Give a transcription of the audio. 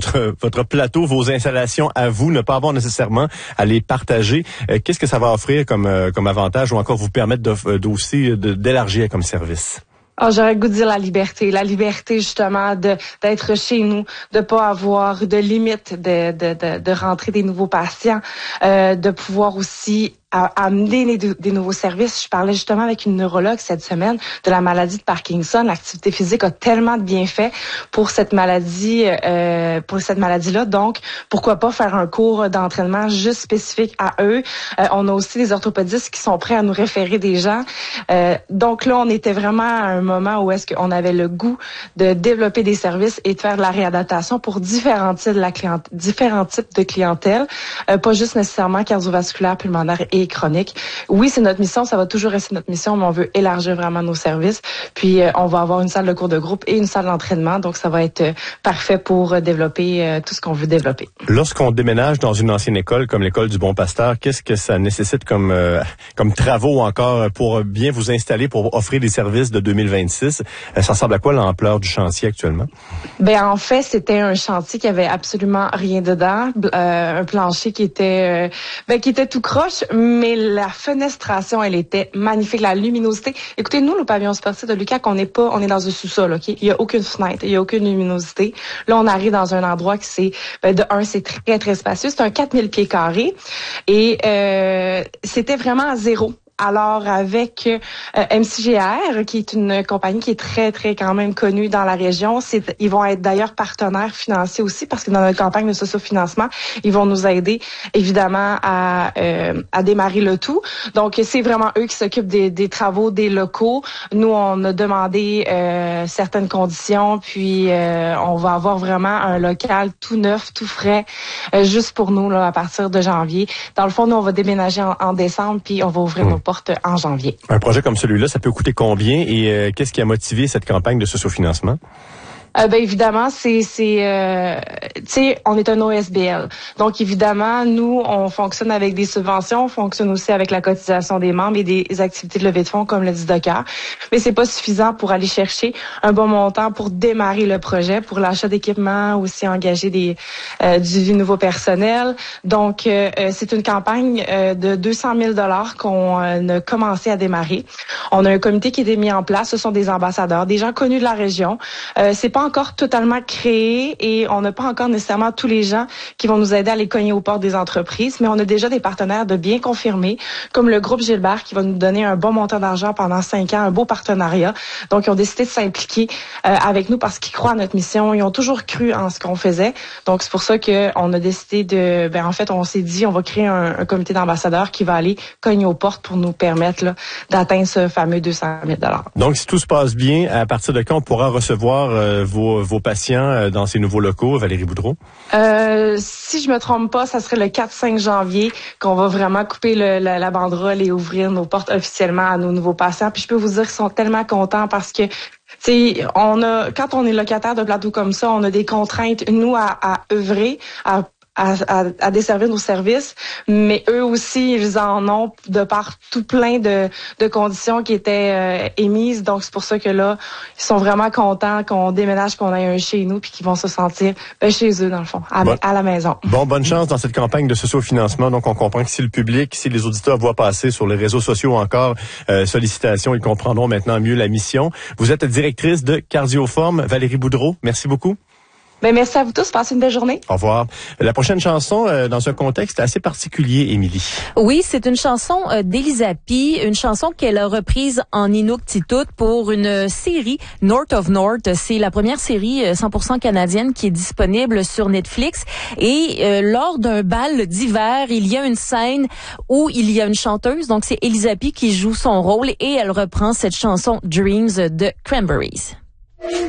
votre plateau, vos installations à vous, ne pas avoir nécessairement à les partager. Qu'est-ce que ça va offrir comme avantage ou encore vous permettre d'aussi d'élargir comme service? J'aurais le goût de dire la liberté justement d'être chez nous, de pas avoir de limite de rentrer des nouveaux patients, de pouvoir aussi amener des nouveaux services. Je parlais justement avec une neurologue cette semaine de la maladie de Parkinson. L'activité physique a tellement de bienfaits pour cette maladie-là. Donc, pourquoi pas faire un cours d'entraînement juste spécifique à eux. On a aussi des orthopédistes qui sont prêts à nous référer des gens. Donc là, on était vraiment à un moment où est-ce qu'on avait le goût de développer des services et de faire de la réadaptation pour différents types de clientèle, pas juste nécessairement cardiovasculaire, pulmonaire et chronique. Oui, c'est notre mission, ça va toujours rester notre mission, mais on veut élargir vraiment nos services. Puis, on va avoir une salle de cours de groupe et une salle d'entraînement, donc ça va être parfait pour développer tout ce qu'on veut développer. Lorsqu'on déménage dans une ancienne école comme l'école du Bon Pasteur, qu'est-ce que ça nécessite comme travaux encore pour bien vous installer, pour offrir des services de 2026? Ça ressemble à quoi l'ampleur du chantier actuellement? En fait, c'était un chantier qui avait absolument rien dedans, un plancher qui était tout croche, mais la fenestration, elle était magnifique, la luminosité. Écoutez, nous, le pavillon sportif de l'UQAC, on est dans un sous-sol, OK? Il y a aucune fenêtre, il y a aucune luminosité. Là, on arrive dans un endroit qui c'est très, très spacieux. C'est un 4000 pieds carrés et c'était vraiment à zéro. Alors, avec MCGR, qui est une compagnie qui est très, très quand même connue dans la région, ils vont être d'ailleurs partenaires financiers aussi, parce que dans notre campagne de sociofinancement, ils vont nous aider, évidemment, à démarrer le tout. Donc, c'est vraiment eux qui s'occupent des travaux, des locaux. Nous, on a demandé certaines conditions, puis on va avoir vraiment un local tout neuf, tout frais, juste pour nous, là, à partir de janvier. Dans le fond, nous, on va déménager en décembre, puis on va ouvrir nos portes en janvier. Un projet comme celui-là, ça peut coûter combien et qu'est-ce qui a motivé cette campagne de sociofinancement? Évidemment, on est un OSBL. Donc, évidemment, nous, on fonctionne avec des subventions, on fonctionne aussi avec la cotisation des membres et des activités de levée de fonds, comme le dit Docker. Mais c'est pas suffisant pour aller chercher un bon montant pour démarrer le projet, pour l'achat d'équipements, aussi engager du nouveau personnel. Donc, c'est une campagne de 200 000 $ qu'on a commencé à démarrer. On a un comité qui a été mis en place. Ce sont des ambassadeurs, des gens connus de la région. C'est pas encore totalement créé et on n'a pas encore nécessairement tous les gens qui vont nous aider à les cogner aux portes des entreprises, mais on a déjà des partenaires de bien confirmés, comme le groupe Gilbert qui va nous donner un bon montant d'argent pendant 5 ans, un beau partenariat. Donc, ils ont décidé de s'impliquer avec nous parce qu'ils croient à notre mission. Ils ont toujours cru en ce qu'on faisait. Donc, c'est pour ça qu'on a décidé on s'est dit, on va créer un comité d'ambassadeurs qui va aller cogner aux portes pour nous permettre d'atteindre ce fameux 200 000 $. Donc, si tout se passe bien, à partir de quand on pourra recevoir vos patients dans ces nouveaux locaux, Valérie Boudreau? Si je me trompe pas, ça serait le 4-5 janvier qu'on va vraiment couper la banderole et ouvrir nos portes officiellement à nos nouveaux patients. Puis je peux vous dire qu'ils sont tellement contents parce que quand on est locataire de plateau comme ça, on a des contraintes, nous, à œuvrer, à desservir nos services, mais eux aussi, ils en ont de par tout plein de conditions qui étaient émises. Donc, c'est pour ça que là, ils sont vraiment contents qu'on déménage, qu'on ait un chez nous, puis qu'ils vont se sentir chez eux, dans le fond, à la maison. Bonne chance dans cette campagne de sociofinancement. Donc, on comprend que si le public, si les auditeurs voient passer sur les réseaux sociaux encore sollicitations, ils comprendront maintenant mieux la mission. Vous êtes directrice de Cardioform, Valérie Boudreau. Merci beaucoup. Merci à vous tous. Passez une belle journée. Au revoir. La prochaine chanson, dans un contexte assez particulier, Émilie. Oui, c'est une chanson d'Elisapi, une chanson qu'elle a reprise en Inuktitut pour une série North of North. C'est la première série 100% canadienne qui est disponible sur Netflix. Et lors d'un bal d'hiver, il y a une scène où il y a une chanteuse. Donc, c'est Elisapi qui joue son rôle et elle reprend cette chanson Dreams de Cranberries.